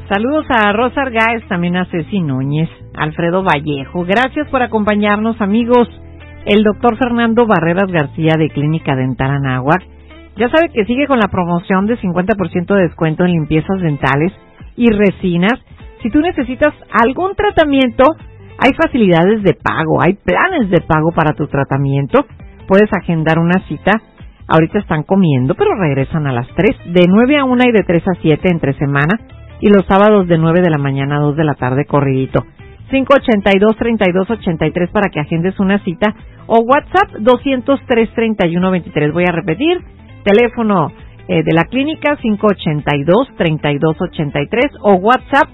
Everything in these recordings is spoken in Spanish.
Saludos a Rosa Argáez, también a Ceci Núñez, Alfredo Vallejo. Gracias por acompañarnos, amigos. El doctor Fernando Barreras García de Clínica Dental Anáhuac. Ya sabe que sigue con la promoción de 50% de descuento en limpiezas dentales y resinas. Si tú necesitas algún tratamiento, hay facilidades de pago, hay planes de pago para tu tratamiento. Puedes agendar una cita. Ahorita están comiendo, pero regresan a las 3, de 9 a 1 y de 3 a 7 entre semana. Y los sábados de 9 de la mañana a 2 de la tarde corridito. 582-3283 para que agendes una cita. O WhatsApp 203-3123. Voy a repetir. Teléfono de la clínica 582-3283 o WhatsApp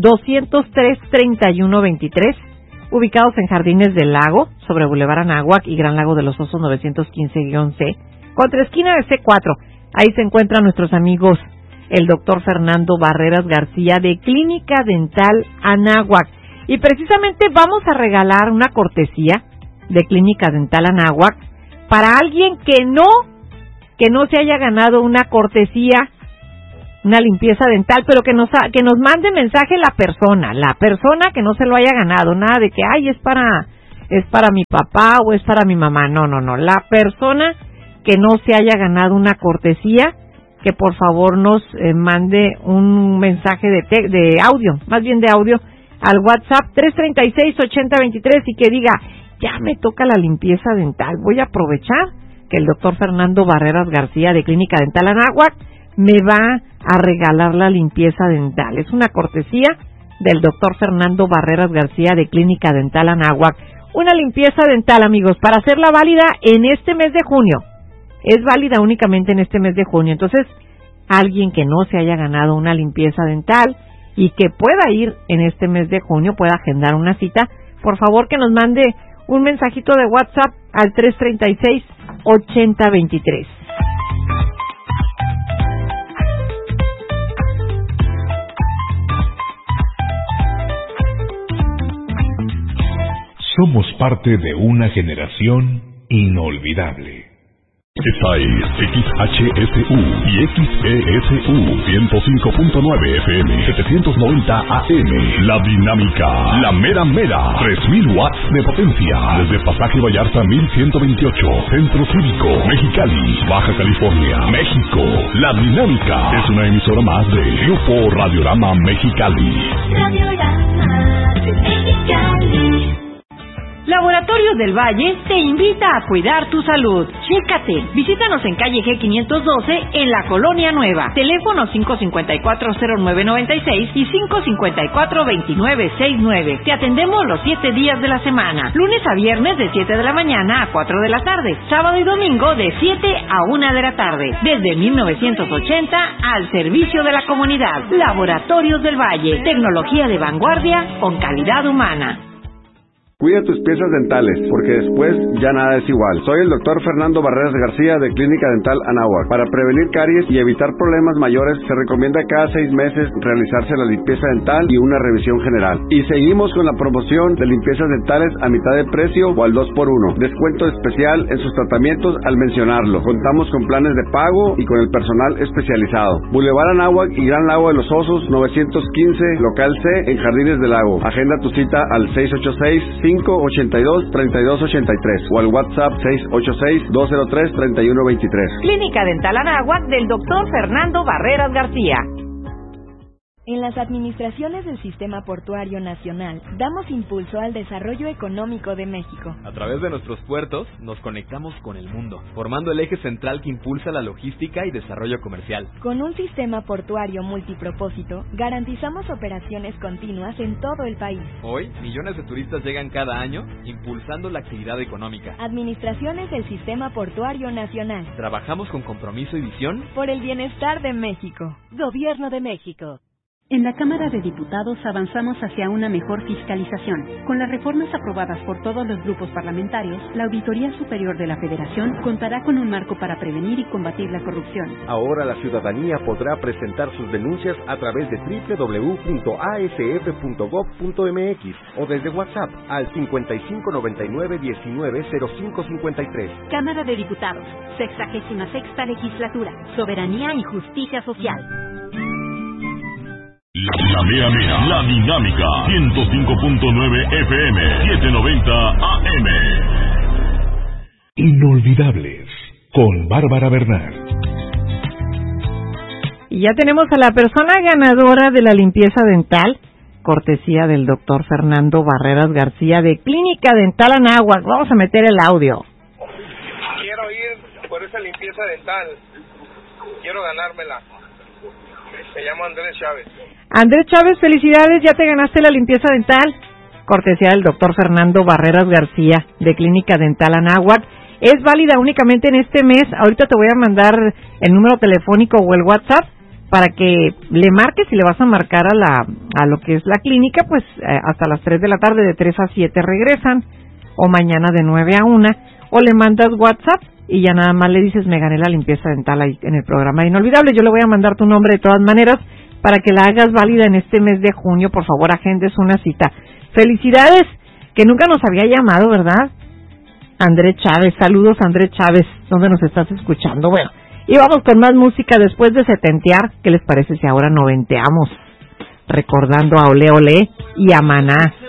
203-3123. Ubicados en Jardines del Lago, sobre Boulevard Anáhuac y Gran Lago de los Osos 915-C. Contra esquina de C4. Ahí se encuentran nuestros amigos el doctor Fernando Barreras García de Clínica Dental Anáhuac. Y precisamente vamos a regalar una cortesía de Clínica Dental Anáhuac para alguien que no se haya ganado una cortesía, una limpieza dental, pero que nos mande mensaje la persona que no se lo haya ganado, nada de que ay es para mi papá o es para mi mamá, no, la persona que no se haya ganado una cortesía, que por favor nos mande un mensaje de audio, más bien de audio, al WhatsApp 336-8023 y que diga, ya me toca la limpieza dental, voy a aprovechar que el doctor Fernando Barreras García de Clínica Dental Anáhuac me va a regalar la limpieza dental. Es una cortesía del doctor Fernando Barreras García de Clínica Dental Anáhuac. Una limpieza dental, amigos, para hacerla válida en este mes de junio. Es válida únicamente en este mes de junio. Entonces, alguien que no se haya ganado una limpieza dental y que pueda ir en este mes de junio, pueda agendar una cita, por favor que nos mande un mensajito de WhatsApp al 336-8023. Somos parte de una generación inolvidable. Esta es XHSU y XESU 105.9 FM 790 AM. La dinámica, la mera, 3000 watts de potencia. Desde Pasaje Vallarta 1128, Centro Cívico, Mexicali, Baja California, México. La dinámica es una emisora más de Grupo Radiorama Mexicali. Radiorama Mexicali. Laboratorios del Valle te invita a cuidar tu salud. Chécate. Visítanos en calle G512 en la Colonia Nueva. Teléfono 554-0996 y 554-2969. Te atendemos los 7 días de la semana. Lunes a viernes de 7 de la mañana a 4 de la tarde. Sábado y domingo de 7 a 1 de la tarde. Desde 1980 al servicio de la comunidad. Laboratorios del Valle. Tecnología de vanguardia con calidad humana. Cuida tus piezas dentales, porque después ya nada es igual. Soy el doctor Fernando Barreras García de Clínica Dental Anáhuac. Para prevenir caries y evitar problemas mayores, se recomienda cada 6 meses realizarse la limpieza dental y una revisión general. Y seguimos con la promoción de limpiezas dentales a mitad de precio o al 2x1. Descuento especial en sus tratamientos al mencionarlo. Contamos con planes de pago y con el personal especializado. Boulevard Anáhuac y Gran Lago de los Osos 915, local C, en Jardines del Lago. Agenda tu cita al 686-582-3283 o al WhatsApp 686-203-3123. Clínica Dental Anáhuac del doctor Fernando Barreras García. En las administraciones del Sistema Portuario Nacional, damos impulso al desarrollo económico de México. A través de nuestros puertos, nos conectamos con el mundo, formando el eje central que impulsa la logística y desarrollo comercial. Con un sistema portuario multipropósito, garantizamos operaciones continuas en todo el país. Hoy, millones de turistas llegan cada año, impulsando la actividad económica. Administraciones del Sistema Portuario Nacional. Trabajamos con compromiso y visión por el bienestar de México. Gobierno de México. En la Cámara de Diputados avanzamos hacia una mejor fiscalización. Con las reformas aprobadas por todos los grupos parlamentarios, la Auditoría Superior de la Federación contará con un marco para prevenir y combatir la corrupción. Ahora la ciudadanía podrá presentar sus denuncias a través de www.asf.gov.mx o desde WhatsApp al 5599-190553. Cámara de Diputados, 66ª Legislatura, Soberanía y Justicia Social. La La Mera Mera, La Dinámica, 105.9 FM, 790 AM. Inolvidables, con Bárbara Bernal. Y ya tenemos a la persona ganadora de la limpieza dental, cortesía del doctor Fernando Barreras García de Clínica Dental Anáhuac. Vamos a meter el audio. Quiero ir por esa limpieza dental. Quiero ganármela. Me llamo Andrés Chávez. Andrés Chávez, felicidades, ya te ganaste la limpieza dental. Cortesía del doctor Fernando Barreras García de Clínica Dental Anáhuac. Es válida únicamente en este mes. Ahorita te voy a mandar el número telefónico o el WhatsApp para que le marques y le vas a marcar a lo que es la clínica, pues hasta las 3 de la tarde, de 3 a 7 regresan, o mañana de 9 a 1, o le mandas WhatsApp y ya nada más le dices, me gané la limpieza dental ahí en el programa Inolvidable. Yo le voy a mandar tu nombre de todas maneras para que la hagas válida en este mes de junio. Por favor, agendes una cita. Felicidades, que nunca nos había llamado, ¿verdad? Andrés Chávez, saludos Andrés Chávez, ¿dónde nos estás escuchando? Bueno, y vamos con más música después de setentear. ¿Qué les parece si ahora noventeamos? Recordando a Olé Olé y a Maná.